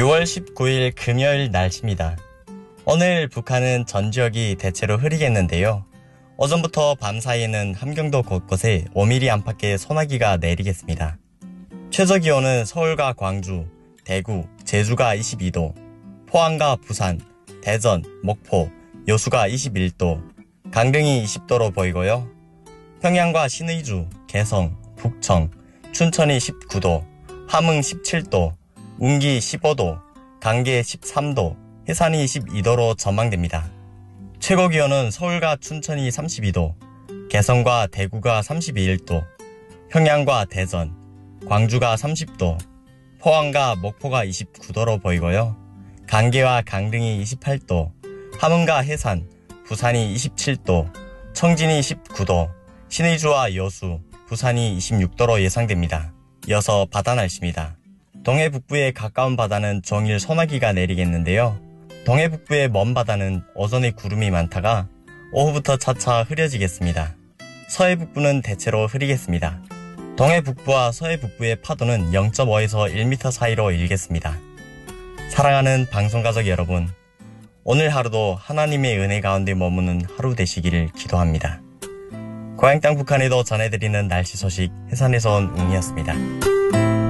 6월 19일 금요일 날씨입니다. 오늘 북한은 전 지역이 대체로 흐리겠는데요. 오전부터 밤 사이에는 함경도 곳곳에 5mm 안팎의 소나기가 내리겠습니다. 최저기온은 서울과 광주, 대구, 제주가 22도, 포항과 부산, 대전, 목포, 여수가 21도, 강릉이 20도로 보이고요. 평양과 신의주, 개성, 북청, 춘천이 19도, 함흥 17도, 운기 15도, 강계 13도, 해산이 12도로 전망됩니다. 최고기온은 서울과 춘천이 32도, 개성과 대구가 31도, 평양과 대전, 광주가 30도, 포항과 목포가 29도로 보이고요. 강계와 강릉이 28도, 함흥과 해산, 부산이 27도, 청진이 19도, 신의주와 여수, 부산이 26도로 예상됩니다. 이어서 바다 날씨입니다. 동해 북부에 가까운 바다는 종일 소나기가 내리겠는데요. 동해 북부의 먼 바다는 오전에 구름이 많다가 오후부터 차차 흐려지겠습니다. 서해 북부는 대체로 흐리겠습니다. 동해 북부와 서해 북부의 파도는 0.5에서 1m 사이로 일겠습니다. 사랑하는 방송가족 여러분, 오늘 하루도 하나님의 은혜 가운데 머무는 하루 되시기를 기도합니다. 고향 땅 북한에도 전해드리는 날씨 소식 해산에서 온 웅이었습니다.